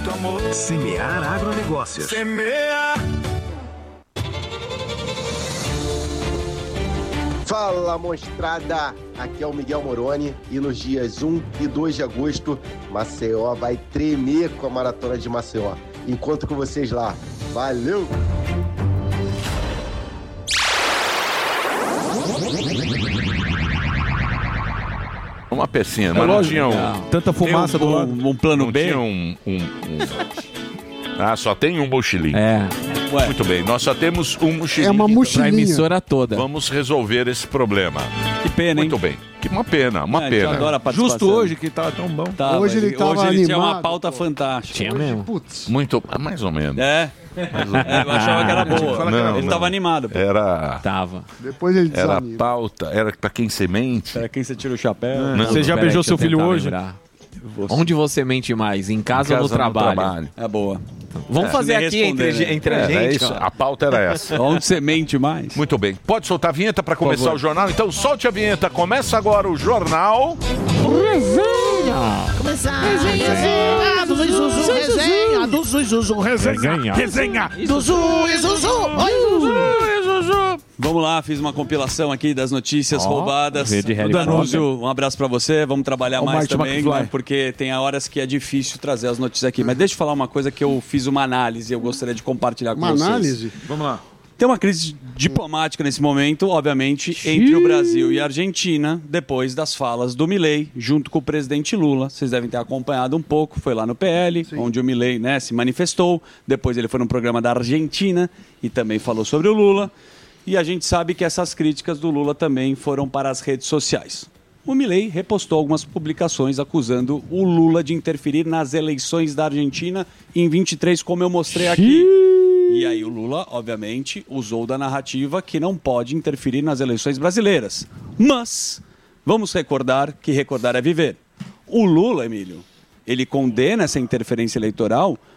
muito amor. Semear Agronegócios. Semear. Fala, monstrada! Aqui é o Miguel Moroni e nos dias 1 e 2 de agosto, Maceió vai tremer com a Maratona de Maceió. Encontro com vocês lá. Valeu! Uma pecinha, mas não tinha tanta fumaça do lado. Um plano B? Ah, só tem um mochilinho. Ué. Muito bem, nós só temos um mochilinho. É uma mochilinha. Pra emissora toda. Vamos resolver esse problema. Que pena, hein? Muito bem. Que uma pena, uma É, pena. eu adoro a participação. Justo hoje que tava tão bom. Tava, Hoje ele tava tinha uma animado, pauta fantástica. Tinha mesmo. Putz. Muito, mais ou menos. Eu achava que era boa. Não, Ele não. tava animado. Pô. Era Depois ele era desanima. pauta, era pra quem semente. Pra quem você tira o chapéu. Não, Você já beijou seu filho hoje? Onde você mente mais? Em casa ou no trabalho? É boa. Vamos fazer aqui entre a gente. É isso, a pauta era essa. Onde você mente mais? Muito bem. Pode soltar a vinheta para começar o jornal? Então solte a vinheta. Começa agora o jornal. Começar. Resenha do Zuzu, resenha do Zuzu, resenha do Zuzu e Zuzu. Oi, Zuzu e Zuzu. Vamos lá, fiz uma compilação aqui das notícias roubadas. Danúzio, um abraço pra você. Vamos trabalhar mais Marty também, McFly. né, porque tem horas que é difícil trazer as notícias aqui. Mas deixa eu falar uma coisa que eu fiz uma análise e eu gostaria de compartilhar com Uma vocês. análise? Vamos lá. Tem uma crise diplomática nesse momento, obviamente, entre o Brasil e a Argentina, depois das falas do Milei, junto com o presidente Lula. Vocês devem ter acompanhado um pouco, foi lá no PL, onde o Milei, né, se manifestou. Depois ele foi num programa da Argentina e também falou sobre o Lula. E a gente sabe que essas críticas do Lula também foram para as redes sociais. O Milei repostou algumas publicações acusando o Lula de interferir nas eleições da Argentina em 23, como eu mostrei aqui. E aí o Lula, obviamente, usou da narrativa que não pode interferir nas eleições brasileiras. Mas vamos recordar que recordar é viver. O Lula, Emílio, ele condena essa interferência eleitoral